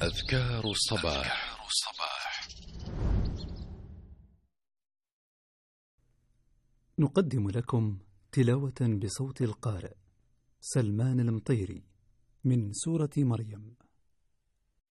أذكار الصباح. نقدم لكم تلاوة بصوت القارئ سلمان المطيري من سورة مريم.